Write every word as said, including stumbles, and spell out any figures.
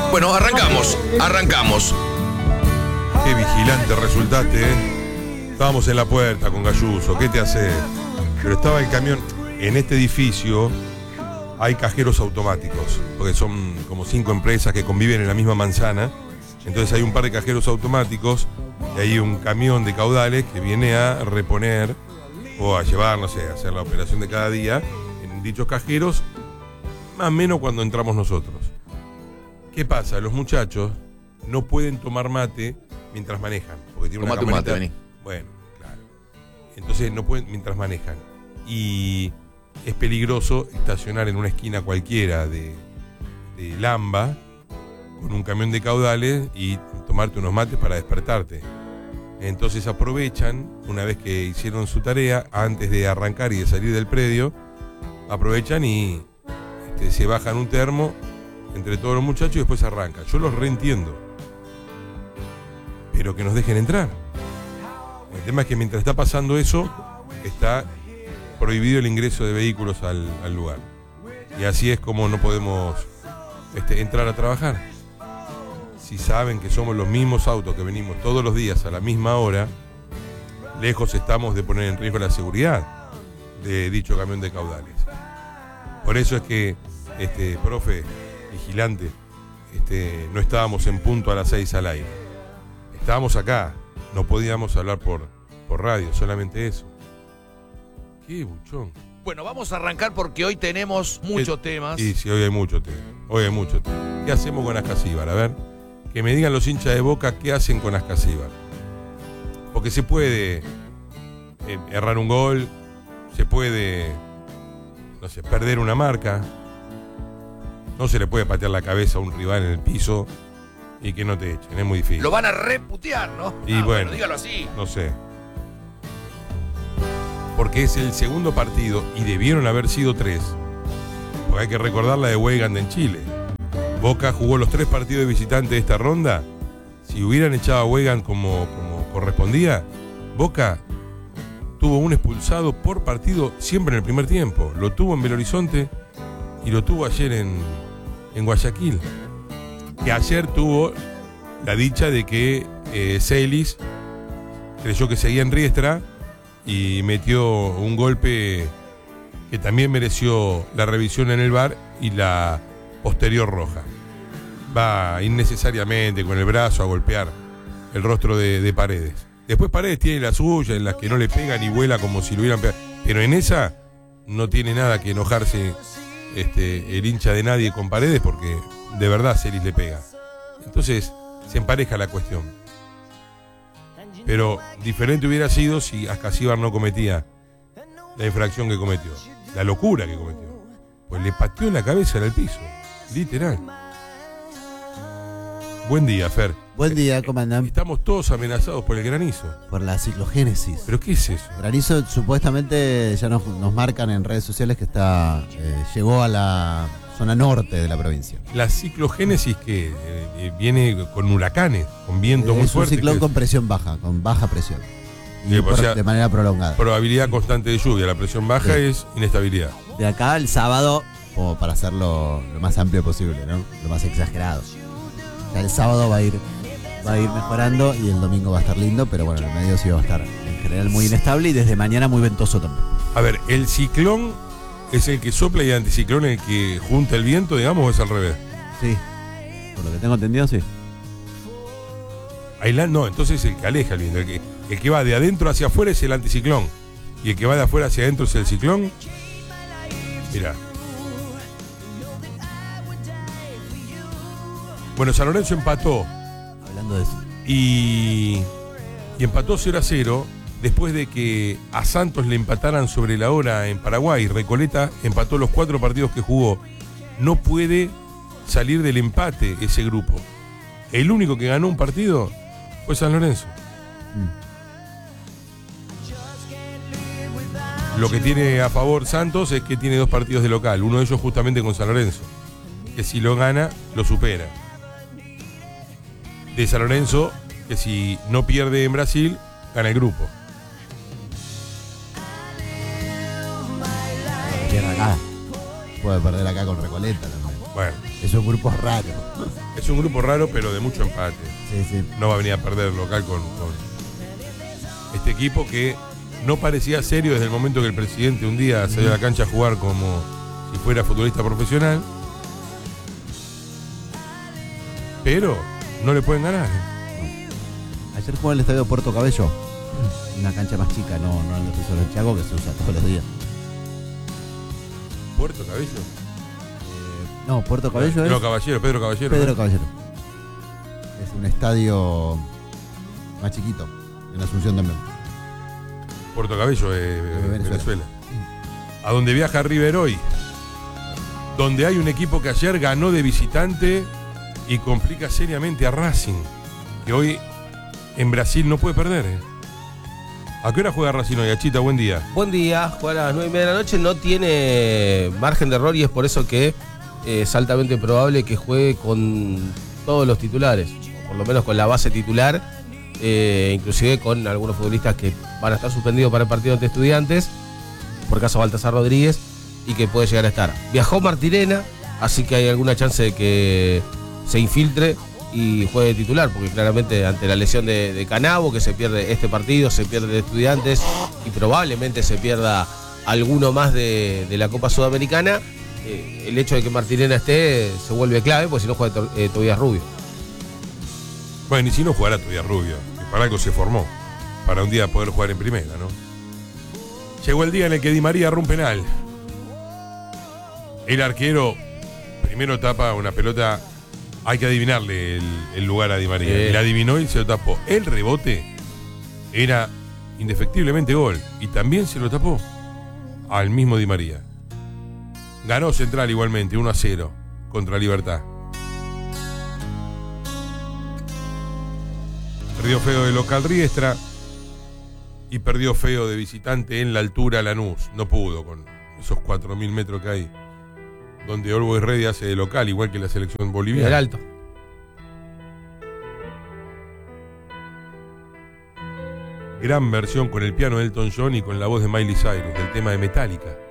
Bueno, arrancamos, arrancamos. Qué vigilante resultaste, ¿eh? Estábamos en la puerta con Gayuso, ¿qué te hace? Pero estaba el camión. En este edificio hay cajeros automáticos, porque son como cinco empresas que conviven en la misma manzana. Entonces hay un par de cajeros automáticos y hay un camión de caudales que viene a reponer o a llevar, no sé, a hacer la operación de cada día en dichos cajeros, más o menos cuando entramos nosotros. ¿Qué pasa? Los muchachos no pueden tomar mate mientras manejan, porque tienen una camioneta. Tomate un mate, vení. Bueno, claro. Entonces no pueden mientras manejan. Y es peligroso estacionar en una esquina cualquiera de, de Lamba con un camión de caudales y tomarte unos mates para despertarte. Entonces aprovechan, una vez que hicieron su tarea, antes de arrancar y de salir del predio, aprovechan y este, se bajan un termo entre todos los muchachos y después arrancan. Yo los reentiendo, pero que nos dejen entrar. El tema es que mientras está pasando eso, está prohibido el ingreso de vehículos al, al lugar. Y así es como no podemos este, entrar a trabajar. Si saben que somos los mismos autos que venimos todos los días a la misma hora, lejos estamos de poner en riesgo la seguridad de dicho camión de caudales. Por eso es que, este, profe, vigilante, este, no estábamos en punto a las seis al aire. Estábamos acá, no podíamos hablar por, por radio, solamente eso. Qué buchón. Bueno, vamos a arrancar porque hoy tenemos muchos temas. Sí, sí, hoy hay mucho tema. Hoy hay mucho tema. ¿Qué hacemos con Ascasíbar? A ver, que me digan los hinchas de Boca qué hacen con Ascasíbar. Porque se puede eh, errar un gol, se puede, no sé, perder una marca. No se le puede patear la cabeza a un rival en el piso y que no te echen, es muy difícil. Lo van a reputear, ¿no? Y ah, bueno, bueno, dígalo así. No sé. Porque es el segundo partido y debieron haber sido tres. Porque hay que recordar la de Weigand en Chile. Boca jugó los tres partidos de visitante de esta ronda. Si hubieran echado a Weigand como, como correspondía, Boca tuvo un expulsado por partido siempre en el primer tiempo. Lo tuvo en Belo Horizonte y lo tuvo ayer en, en Guayaquil. Que ayer tuvo la dicha de que eh, Celis creyó que seguía en Riestra y metió un golpe que también mereció la revisión en el V A R y la posterior roja. Va innecesariamente con el brazo a golpear el rostro de, de Paredes. Después Paredes tiene la suya, en las que no le pegan y vuela como si lo hubieran pegado. Pero en esa no tiene nada que enojarse este, el hincha de nadie con Paredes, porque de verdad Celis le pega. Entonces se empareja la cuestión. Pero diferente hubiera sido si Ascasíbar no cometía la infracción que cometió, la locura que cometió. Pues le pateó la cabeza en el piso, literal. Buen día, Fer. Buen día, comandante. Estamos todos amenazados por el granizo. Por la ciclogénesis. ¿Pero qué es eso? Granizo, supuestamente ya nos, nos marcan en redes sociales que está eh, llegó a la zona norte de la provincia. La ciclogénesis que eh, eh, viene con huracanes, con viento Eh, muy es fuerte. un ciclón que- con presión baja, con baja presión. Y Sí, por- o sea, de manera prolongada. Probabilidad constante de lluvia, la presión baja Sí. es inestabilidad. De acá el sábado, como para hacerlo lo más amplio posible, ¿no? Lo más exagerado. Ya el sábado va a ir va a ir mejorando y el domingo va a estar lindo, pero bueno, en el medio sí va a estar en general muy inestable y desde mañana muy ventoso también. A ver, el ciclón es el que sopla y el anticiclón el que junta el viento, digamos, o es al revés. Sí. Por lo que tengo entendido, sí. Aislán, no, entonces el que aleja el viento. El que, el que va de adentro hacia afuera es el anticiclón. Y el que va de afuera hacia adentro es el ciclón. Mirá. Bueno, San Lorenzo empató. Hablando de eso. Y, y empató cero a cero después de que a Santos le empataran sobre la hora en Paraguay. Recoleta empató los cuatro partidos que jugó. No puede salir del empate ese grupo. El único que ganó un partido fue San Lorenzo. Mm. Lo que tiene a favor Santos es que tiene dos partidos de local, uno de ellos justamente con San Lorenzo, que si lo gana, lo supera. De San Lorenzo, que si no pierde en Brasil, gana el grupo. Pierde acá. Puede perder acá con Recoleta también. Bueno, Es un grupo raro. Es un grupo raro, pero de mucho empate. Sí, sí. No va a venir a perder el local con, con este equipo que no parecía serio desde el momento que el presidente un día salió a la cancha a jugar como si fuera futbolista profesional. Pero no le pueden ganar. ¿eh? Ayer jugó en el estadio Puerto Cabello. Una cancha más chica, no, no el defensor del Chaco, que se usa todos los días. ¿Puerto Cabello? Eh, no, Puerto Cabello no, es. Caballero, Pedro Caballero. Pedro ¿no? Caballero. Es un estadio más chiquito, en Asunción también. Puerto Cabello, eh, De Venezuela. Venezuela. A donde viaja River hoy. Donde hay un equipo que ayer ganó de visitante y complica seriamente a Racing, que hoy en Brasil no puede perder. ¿eh? ¿A qué hora juega Racing hoy, Achita? Buen día. Buen día, juega a las nueve y media de la noche, no tiene margen de error y es por eso que eh, es altamente probable que juegue con todos los titulares, o por lo menos con la base titular, eh, inclusive con algunos futbolistas que van a estar suspendidos para el partido ante Estudiantes, por caso Baltasar Rodríguez, y que puede llegar a estar. Viajó Martirena, así que hay alguna chance de que se infiltre y juegue de titular, porque claramente ante la lesión de, de Canavo, que se pierde este partido, se pierde de Estudiantes y probablemente se pierda alguno más de, de la Copa Sudamericana, eh, el hecho de que Martirena esté se vuelve clave, porque si no juega to, eh, Tobías Rubio. Bueno, y si no jugará Tobías Rubio, que para algo se formó, para un día poder jugar en primera, ¿no? Llegó el día en el que Di María erró un penal. El arquero primero tapa una pelota. Hay que adivinarle el, el lugar a Di María. Eh. Y la adivinó y se lo tapó. El rebote era indefectiblemente gol. Y también se lo tapó al mismo Di María. Ganó Central igualmente, uno a cero contra Libertad. Perdió feo de local Riestra y perdió feo de visitante en la altura Lanús. No pudo con esos cuatro mil metros que hay, donde Always Ready hace de local, igual que la selección boliviana. El alto. Gran versión con el piano de Elton John y con la voz de Miley Cyrus, del tema de Metallica.